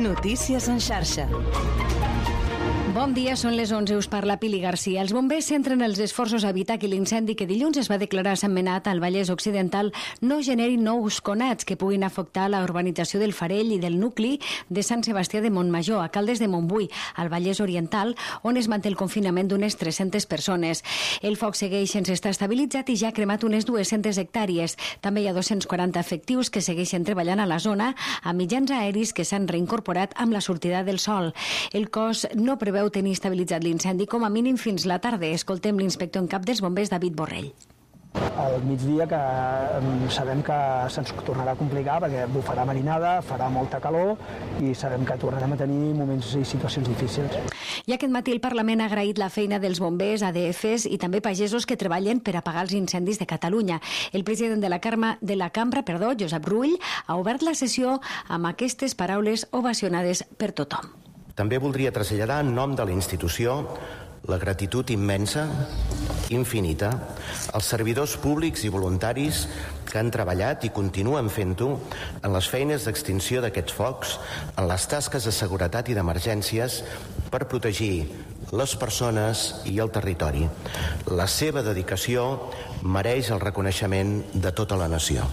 Notícies en xarxa. Bon dia, són les 11, us parla Pili Garcia. Els bombers centren els esforços a evitar que l'incendi que dilluns es va declarar a Sant Menat, al Vallès Occidental, no generi nous conats que puguin afectar la urbanització del Farell i del nucli de Sant Sebastià de Montmajor, a Caldes de Montbui, al Vallès Oriental, on es manté el confinament d'unes 300 persones. El foc segueix sense estar estabilitzat i ja ha cremat unes 200 hectàrees. També hi ha 240 efectius que segueixen treballant a la zona amb mitjans aeris que s'han reincorporat amb la sortida del sol. El cos no preveu tenir estabilitzat l'incendi com a mínim fins la tarda. Escoltem l'inspector en cap dels bombers, David Borrell. Al migdia que sabem que se'ns tornarà a complicar perquè bufarà marinada, farà molta calor i sabem que tornarem a tenir moments i situacions difícils. I aquest matí el Parlament ha agraït la feina dels bombers, ADFs i també pagesos que treballen per apagar els incendis de Catalunya. El president de la cambra, Josep Rull, ha obert la sessió amb aquestes paraules ovacionades per tothom. També voldria traslladar en nom de la institució la gratitud immensa, infinita, als servidors públics i voluntaris que han treballat i continuen fent-ho en les feines d'extinció d'aquests focs, en les tasques de seguretat i d'emergències per protegir les persones i el territori. La seva dedicació mereix el reconeixement de tota la nació.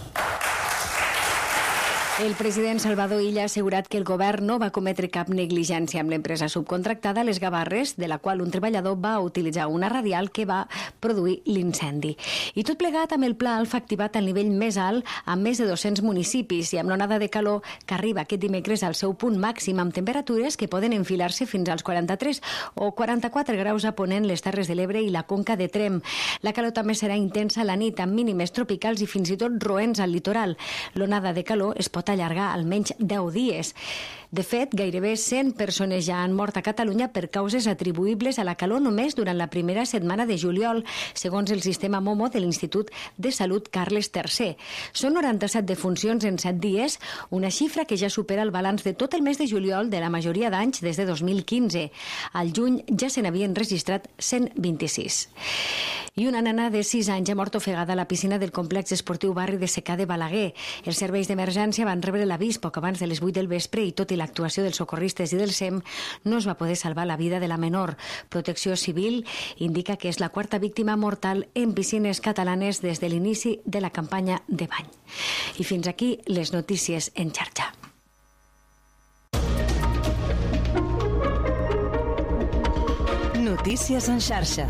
El president Salvador Illa ha assegurat que el govern no va cometre cap negligència amb l'empresa subcontractada Les Gavarres, de la qual un treballador va utilitzar una radial que va produir l'incendi. I tot plegat amb el pla Alfa activat al nivell més alt amb més de 200 municipis i amb l'onada de calor que arriba aquest dimecres al seu punt màxim amb temperatures que poden enfilar-se fins als 43 o 44 graus a ponent les Terres de l'Ebre i la Conca de Tremp. La calor també serà intensa a la nit amb mínimes tropicals i fins i tot roents al litoral. L'onada de calor es pot allargar almenys 10 dies. De fet, gairebé 100 persones ja han mort a Catalunya per causes atribuïbles a la calor només durant la primera setmana de juliol, segons el sistema MOMO de l'Institut de Salut Carles III. Són 97 defuncions en 7 dies, una xifra que ja supera el balanç de tot el mes de juliol de la majoria d'anys des de 2015. Al juny ja se n'havien registrat 126. I una nena de 6 anys ha mort ofegada a la piscina del complex esportiu barri de Secà de Balaguer. Els serveis d'emergència van rebre l'avís poc abans de les 8 del vespre i tot i l'actuació dels socorristes i del SEM no es va poder salvar la vida de la menor. Protecció Civil indica que és la quarta víctima mortal en piscines catalanes des de l'inici de la campanya de bany. I fins aquí les notícies en xarxa. Notícies en xarxa.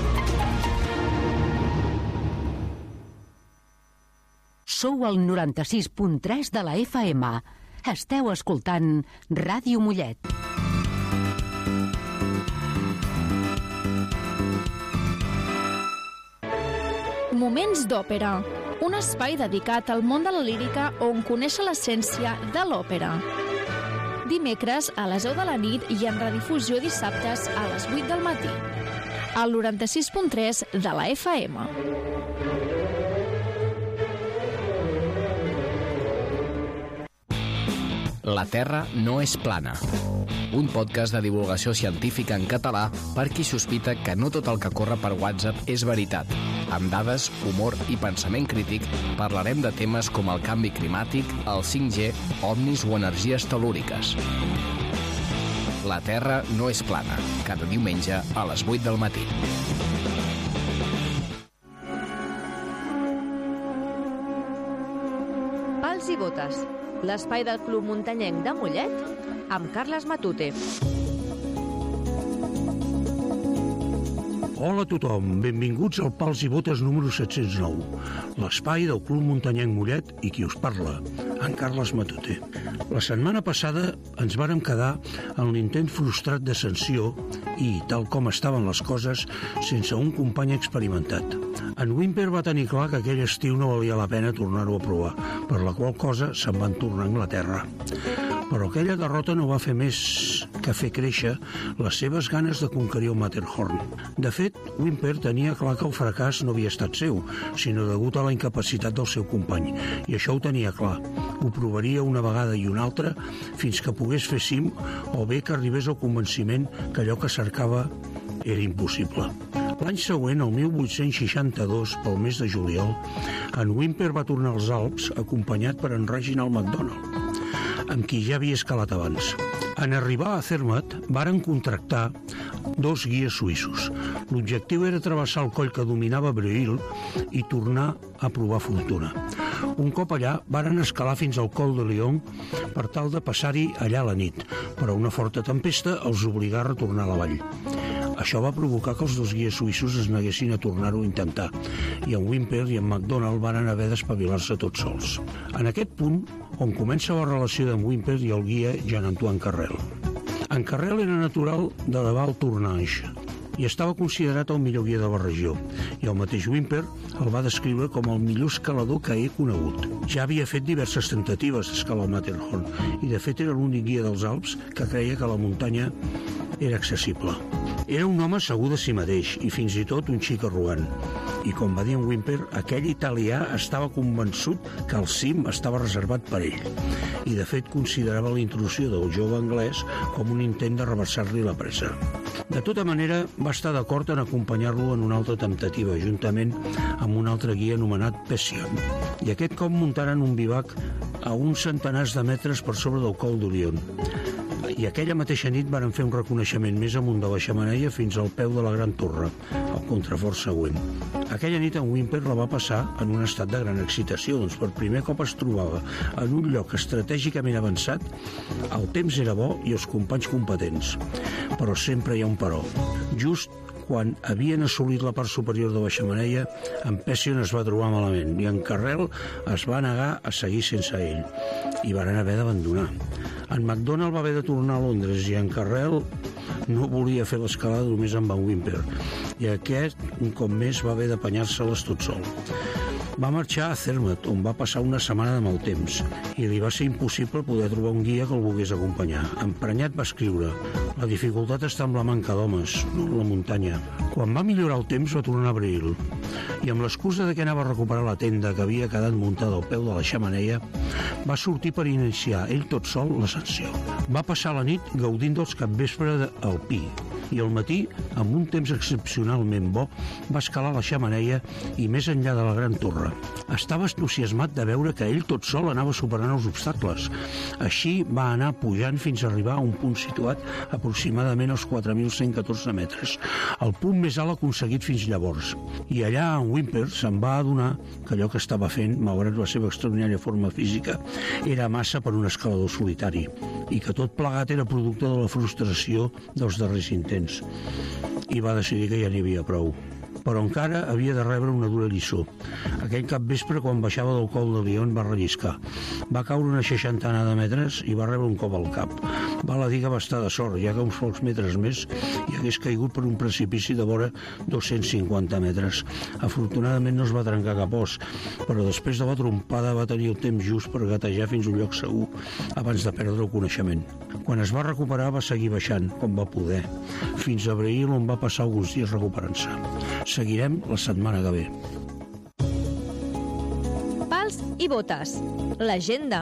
Sou al 96.3 de la FM. Esteu escoltant Ràdio Mollet. Moments d'òpera. Un espai dedicat al món de la lírica on conèixer l'essència de l'òpera. Dimecres a les 10 de la nit i en redifusió dissabtes a les 8 del matí. Al 96.3 de la FM. La Terra no és plana. Un podcast de divulgació científica en català per qui sospita que no tot el que corre per WhatsApp és veritat. Amb dades, humor i pensament crític parlarem de temes com el canvi climàtic, el 5G, ovnis o energies tel·lúriques. La Terra no és plana. Cada diumenge a les 8 del matí. Pals i botes. L'espai del Club Muntanyenc de Mollet amb Carles Matute. Hola a tothom, benvinguts al Pals i Botes número 709, l'espai del Club Muntanyenc Mollet i qui us parla, en Carles Matute. La setmana passada ens vàrem quedar en l'intent frustrat de sanció i, tal com estaven les coses, sense un company experimentat. En Wimper va tenir clar que aquell estiu no valia la pena tornar-ho a provar, per la qual cosa se'n van tornar a Anglaterra. Però aquella derrota no va fer més que fer créixer les seves ganes de conquerir el Matterhorn. De fet, Wimper tenia clar que el fracàs no havia estat seu, sinó degut a la incapacitat del seu company, i això ho tenia clar. Ho provaria una vegada i una altra fins que pogués fer cim o bé que arribés al convenciment que allò que cercava era impossible. L'any següent, el 1862, pel mes de juliol, en Wimper va tornar als Alps acompanyat per en Reginald MacDonald, amb qui ja havia escalat abans. En arribar a Zermatt, varen contractar 2 guies suïssos. L'objectiu era travessar el coll que dominava Breuil i tornar a provar fortuna. Un cop allà, varen escalar fins al col de Lion per tal de passar-hi allà la nit, però una forta tempesta els obligà a retornar a la vall. Això va provocar que els 2 guies suïssos es neguessin a tornar-ho a intentar, i en Whymper i en MacDonald varen haver d'espavilar-se tots sols. En aquest punt, on comença la relació d'en Whymper i el guia Jean-Antoine Carrel. En Carrel era natural de la Val-Tournanche i estava considerat el millor guia de la regió, i el mateix Whymper el va descriure com el millor escalador que he conegut. Ja havia fet diverses tentatives d'escalar el Matterhorn i, de fet, era l'únic guia dels Alps que creia que la muntanya era accessible. Era un home segur de si mateix i fins i tot un xic arrogant. I com va dir en Whymper, aquell italià estava convençut que el cim estava reservat per ell. I de fet considerava la intrusió del jove anglès com un intent de reversar-li la pressa. De tota manera, va estar d'acord en acompanyar-lo en una altra temptativa, juntament amb un altre guia anomenat Pession. I aquest cop muntaren un bivac a uns centenars de metres per sobre del col d'Olion. I aquella mateixa nit varen fer un reconeixement més amunt de la xemeneia fins al peu de la Gran Torre, el contrafort següent. Aquella nit en Whymper la va passar en un estat de gran excitació, doncs per primer cop es trobava en un lloc estratègicament avançat, el temps era bo i els companys competents. Però sempre hi ha un però. Just quan havien assolit la part superior de la xemeneia, en Pession es va trobar malament i en Carrel es va negar a seguir sense ell i varen haver d'abandonar. En MacDonald va haver de tornar a Londres i en Carrel no volia fer l'escalada només amb en Whymper i aquest, un cop més, va haver d'apanyar-se-les tot sol. Va marxar a Zermatt, on va passar una setmana de mal temps, i li va ser impossible poder trobar un guia que el volgués acompanyar. Emprenyat va escriure: la dificultat està amb la manca d'homes, no en la muntanya. Quan va millorar el temps va tornar a Breuil, i amb l'excusa de que anava a recuperar la tenda que havia quedat muntada al peu de la xemeneia, va sortir per iniciar ell tot sol l'ascensió. Va passar la nit gaudint dels capvespre al Pi, i al matí, amb un temps excepcionalment bo, va escalar la xemeneia i més enllà de la Gran Torre. Estava entusiasmat de veure que ell tot sol anava superant els obstacles. Així va anar pujant fins a arribar a un punt situat aproximadament als 4.114 metres, el punt més alt aconseguit fins llavors. I allà en Whymper se'n va adonar que allò que estava fent, malgrat la seva extraordinària forma física, era massa per un escalador solitari i que tot plegat era producte de la frustració dels darrers intents. I va decidir que ja n'hi havia prou. Però encara havia de rebre una dura lliçó. Aquell capvespre, quan baixava del col de Lion, va relliscar. Va caure una 60 de metres i va rebre un cop al cap. Val a dir que va estar de sort, ja que uns pocs metres més i hagués caigut per un precipici de vora 250 metres. Afortunadament no es va trencar cap os, però després de la trompada va tenir el temps just per gatejar fins a un lloc segur abans de perdre el coneixement. Quan es va recuperar va seguir baixant, com va poder, fins a Breuil, on va passar alguns dies recuperant-se. Seguirem la setmana que ve. Pals i botes. L'agenda.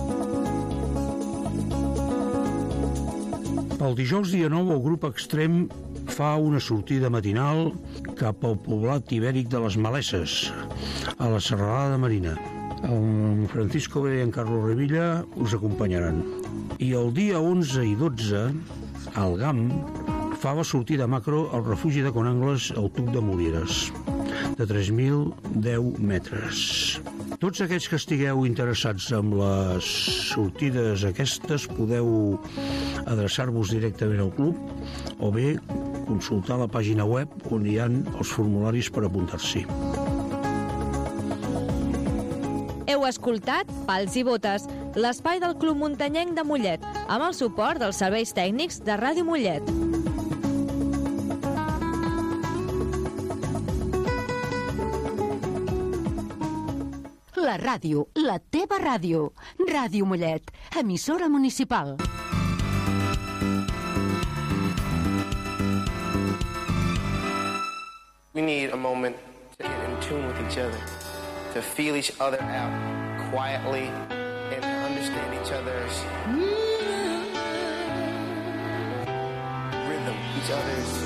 El dijous dia 9 el grup Extrem fa una sortida matinal cap al poblat ibèric de les Malesses, a la Serralada de Marina. El Francisco Vera i en Carlos Revilla us acompanyaran. I el dia 11 i 12, el GAM fa la sortida macro al refugi de Conangles al Tuc de Molieres, de 3.010 metres. Tots aquells que estigueu interessats en les sortides aquestes podeu adreçar-vos directament al club o bé consultar la pàgina web on hi ha els formularis per apuntar-s'hi. Heu escoltat Pals i Botes, l'espai del Club Muntanyenc de Mollet, amb el suport dels serveis tècnics de Ràdio Mollet. La ràdio, la teva ràdio. Ràdio Mollet, emissora municipal. We need a moment to get in tune with each other, to feel each other out quietly and understand each other's rhythm, each other's